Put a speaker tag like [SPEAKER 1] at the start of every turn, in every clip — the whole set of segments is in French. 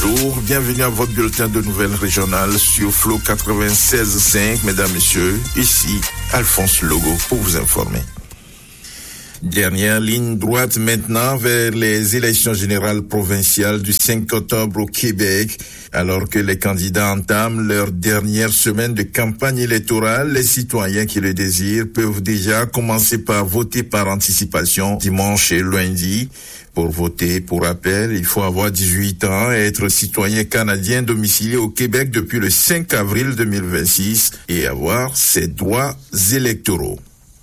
[SPEAKER 1] bonjour, bienvenue à votre bulletin de nouvelles régionales sur Flow 96.5, mesdames, messieurs. Ici, Alphonse Logo pour vous informer. Dernière ligne droite maintenant vers les élections générales provinciales du 5 octobre au Québec. Alors que les candidats entament leur dernière semaine de campagne électorale, les citoyens qui le désirent peuvent déjà commencer par voter par anticipation dimanche et lundi. Pour voter, pour rappel, il faut avoir 18 ans et être citoyen canadien domicilié au Québec depuis le 5 avril 2026 et avoir ses droits électoraux.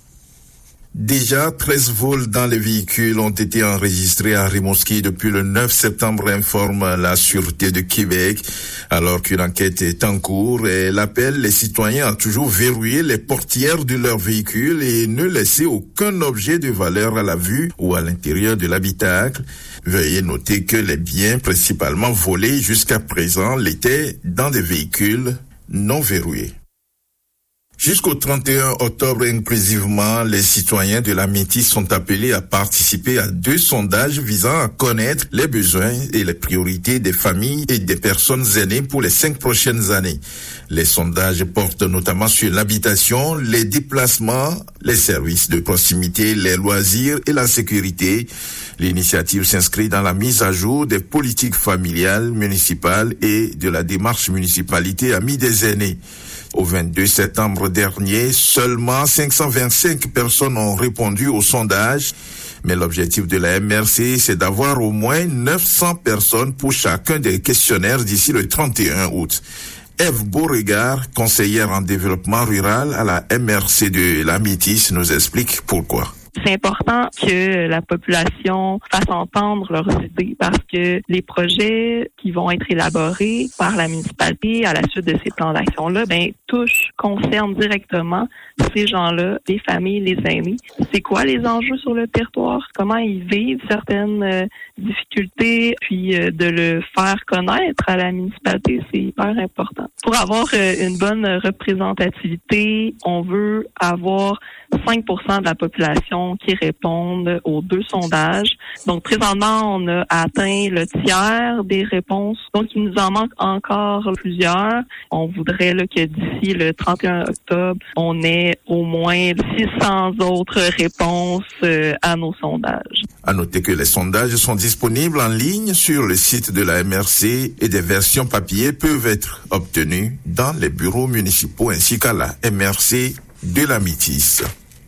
[SPEAKER 1] Déjà, 13 vols dans les véhicules ont été enregistrés à Rimouski depuis le 9 septembre, informe la Sûreté de Québec, alors qu'une enquête est en cours et elle appelle les citoyens à toujours verrouiller les portières de leurs véhicules et ne laisser aucun objet de valeur à la vue ou à l'intérieur de l'habitacle. Veuillez noter que les biens principalement volés jusqu'à présent l'étaient dans des véhicules non verrouillés. Jusqu'au 31 octobre inclusivement, les citoyens de la Métis sont appelés à participer à 2 sondages visant à connaître les besoins et les priorités des familles et des personnes aînées pour les 5 prochaines années. Les sondages portent notamment sur l'habitation, les déplacements, les services de proximité, les loisirs et la sécurité. L'initiative s'inscrit dans la mise à jour des politiques familiales, municipales et de la démarche municipalité Amis des aînés. Au 22 septembre dernier, seulement 525 personnes ont répondu au sondage. Mais l'objectif de la MRC, c'est d'avoir au moins 900 personnes pour chacun des questionnaires d'ici le 31 août. Ève Beauregard, conseillère en développement rural à la MRC de la Métis, nous explique pourquoi.
[SPEAKER 2] C'est important que la population fasse entendre leurs idées parce que les projets qui vont être élaborés par la municipalité à la suite de ces plans d'action-là, concernent directement ces gens-là, les familles, les aînés. C'est quoi les enjeux sur le territoire? Comment ils vivent certaines difficultés? Puis de le faire connaître à la municipalité, c'est hyper important. Pour avoir une bonne représentativité, on veut avoir 5% de la population qui répondent aux 2 sondages. Donc, présentement, on a atteint le tiers des réponses. Donc, il nous en manque encore plusieurs. On voudrait que d'ici le 31 octobre, on ait au moins 600 autres réponses à nos sondages.
[SPEAKER 1] À noter que les sondages sont disponibles en ligne sur le site de la MRC et des versions papier peuvent être obtenues dans les bureaux municipaux ainsi qu'à la MRC de la Métis.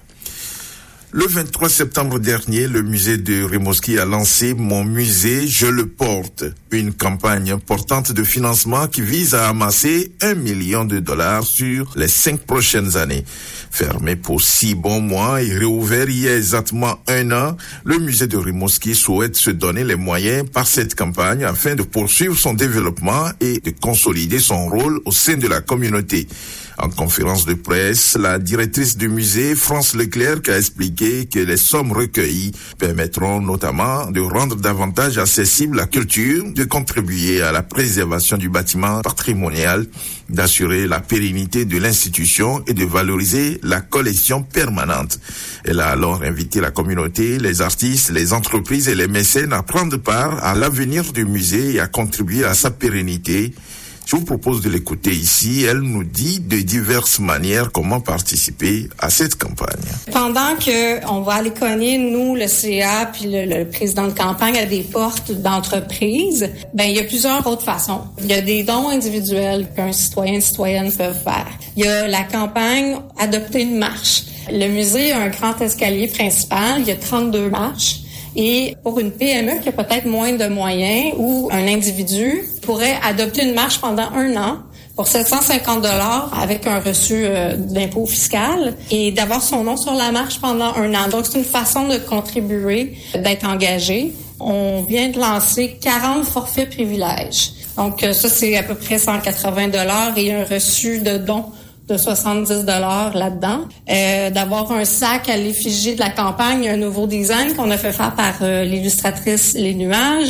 [SPEAKER 1] Le 23 septembre dernier, le musée de Rimouski a lancé Mon musée, je le porte, une campagne importante de financement qui vise à amasser $1 million sur les 5 prochaines années. Fermé pour 6 bons mois et réouvert il y a exactement 1 an, le musée de Rimouski souhaite se donner les moyens par cette campagne afin de poursuivre son développement et de consolider son rôle au sein de la communauté. En conférence de presse, la directrice du musée, France Leclerc, a expliqué que les sommes recueillies permettront notamment de rendre davantage accessible la culture, de contribuer à la préservation du bâtiment patrimonial, d'assurer la pérennité de l'institution et de valoriser la collection permanente. Elle a alors invité la communauté, les artistes, les entreprises et les mécènes à prendre part à l'avenir du musée et à contribuer à sa pérennité. Je vous propose de l'écouter ici. Elle nous dit de diverses manières comment participer à cette campagne.
[SPEAKER 3] Pendant que on va aller cogner, nous, le CA puis le président de campagne à des portes d'entreprises, il y a plusieurs autres façons. Il y a des dons individuels qu'un citoyen et une citoyenne peuvent faire. Il y a la campagne Adopter une marche. Le musée a un grand escalier principal. Il y a 32 marches. Et pour une PME qui a peut-être moins de moyens ou un individu pourrait adopter une marche pendant 1 an pour $750 avec un reçu d'impôt fiscal et d'avoir son nom sur la marche pendant 1 an. Donc, c'est une façon de contribuer, d'être engagé. On vient de lancer 40 forfaits privilèges. Donc, ça, c'est à peu près $180 et un reçu de dons de $70 là-dedans. D'avoir un sac à l'effigie de la campagne, un nouveau design qu'on a fait faire par l'illustratrice Les Nuages.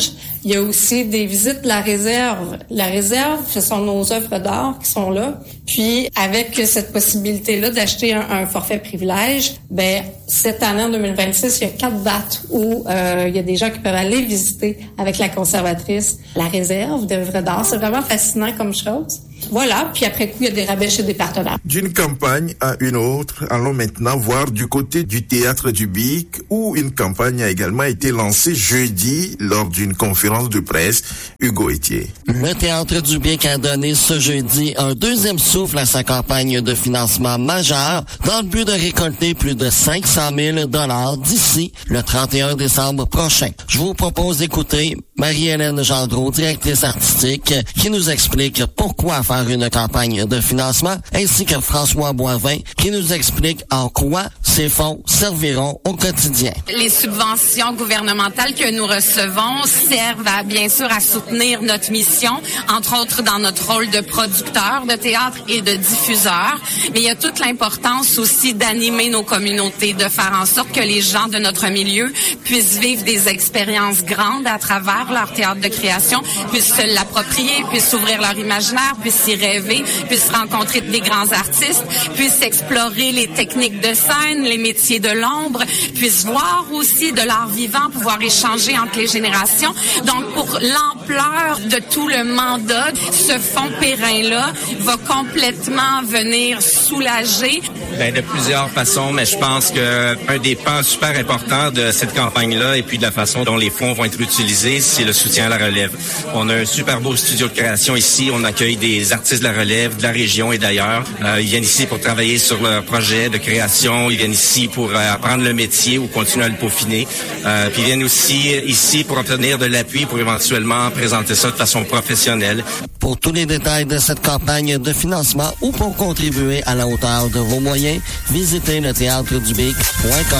[SPEAKER 3] Il y a aussi des visites de la réserve. La réserve, ce sont nos œuvres d'art qui sont là. Puis, avec cette possibilité-là d'acheter un forfait privilège, cette année, en 2026, il y a 4 dates où il y a des gens qui peuvent aller visiter avec la conservatrice la réserve d'œuvres d'art. C'est vraiment fascinant comme chose. Voilà, puis après coup, il y a des rabais chez des partenaires.
[SPEAKER 1] D'une campagne à une autre, allons maintenant voir du côté du Théâtre du Bic, où une campagne a également été lancée jeudi lors d'une conférence de presse. Hugo Etier.
[SPEAKER 4] Le Théâtre du Bic a donné ce jeudi un deuxième souffle à sa campagne de financement majeur dans le but de récolter plus de 500 000 $ d'ici le 31 décembre prochain. Je vous propose d'écouter Marie-Hélène Gendreau, directrice artistique, qui nous explique pourquoi faire une campagne de financement, ainsi que François Boivin, qui nous explique en quoi ces fonds serviront au quotidien.
[SPEAKER 5] Les subventions gouvernementales que nous recevons servent bien sûr à soutenir notre mission, entre autres dans notre rôle de producteur de théâtre et de diffuseur. Mais il y a toute l'importance aussi d'animer nos communautés, de faire en sorte que les gens de notre milieu puissent vivre des expériences grandes à travers leur théâtre de création, puissent se l'approprier, puissent ouvrir leur imaginaire, puissent y rêver, puissent rencontrer des grands artistes, puissent explorer les techniques de scène, les métiers de l'ombre, puissent voir aussi de l'art vivant, pouvoir échanger entre les générations. Donc, pour l'ampleur de tout le mandat, ce fonds périn-là va complètement venir soulager.
[SPEAKER 6] De plusieurs façons, mais je pense que un des pans super importants de cette campagne-là et puis de la façon dont les fonds vont être utilisés, c'est le soutien à la relève. On a un super beau studio de création ici. On accueille des artistes de la relève, de la région et d'ailleurs. Ils viennent ici pour travailler sur leur projet de création. Ils viennent ici pour apprendre le métier ou continuer à le peaufiner. Puis ils viennent aussi ici pour obtenir de l'appui pour éventuellement présenter ça de façon professionnelle.
[SPEAKER 4] Pour tous les détails de cette campagne de financement ou pour contribuer à la hauteur de vos moyens, visitez le théâtredubic.com.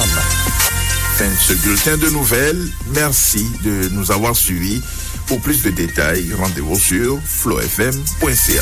[SPEAKER 1] Fin de ce bulletin de nouvelles. Merci de nous avoir suivis. Pour plus de détails, rendez-vous sur flowfm.ca.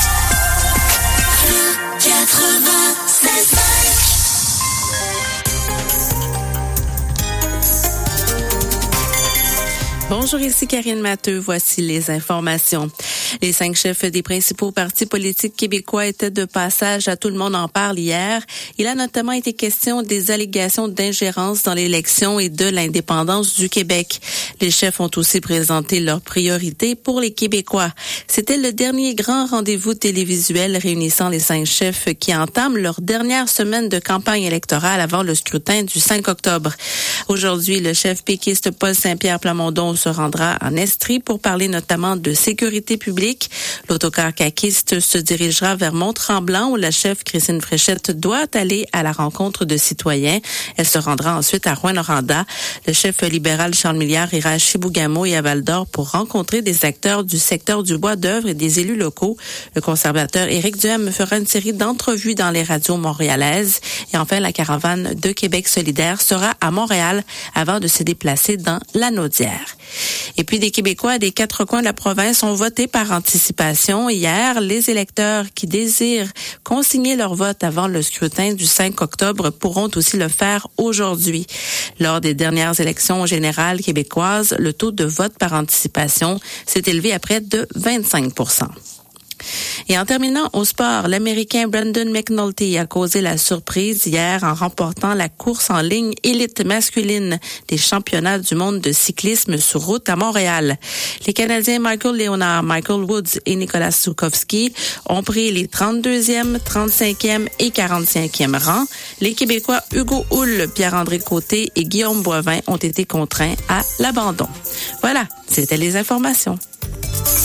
[SPEAKER 7] Bonjour, ici Karine Matteux. Voici les informations. Les 5 chefs des principaux partis politiques québécois étaient de passage à Tout le monde en parle hier. Il a notamment été question des allégations d'ingérence dans l'élection et de l'indépendance du Québec. Les chefs ont aussi présenté leurs priorités pour les Québécois. C'était le dernier grand rendez-vous télévisuel réunissant les 5 chefs qui entament leur dernière semaine de campagne électorale avant le scrutin du 5 octobre. Aujourd'hui, le chef péquiste Paul Saint-Pierre Plamondon se rendra en Estrie pour parler notamment de sécurité publique. L'autocar caquiste se dirigera vers Mont-Tremblant où la chef Christine Fréchette doit aller à la rencontre de citoyens. Elle se rendra ensuite à Rouyn-Noranda. Le chef libéral Charles Milliard ira à Chibougamau et à Val-d'Or pour rencontrer des acteurs du secteur du bois d'œuvre et des élus locaux. Le conservateur Éric Duhem fera une série d'entrevues dans les radios montréalaises. Et enfin, la caravane de Québec solidaire sera à Montréal avant de se déplacer dans la Naudière. Et puis, des Québécois des 4 coins de la province ont voté par anticipation. Hier, les électeurs qui désirent consigner leur vote avant le scrutin du 5 octobre pourront aussi le faire aujourd'hui. Lors des dernières élections générales québécoises, le taux de vote par anticipation s'est élevé à près de 25%. Et en terminant au sport, l'Américain Brandon McNulty a causé la surprise hier en remportant la course en ligne élite masculine des championnats du monde de cyclisme sur route à Montréal. Les Canadiens Michael Léonard, Michael Woods et Nicolas Soukowski ont pris les 32e, 35e et 45e rangs. Les Québécois Hugo Houle, Pierre-André Côté et Guillaume Boivin ont été contraints à l'abandon. Voilà, c'était les informations.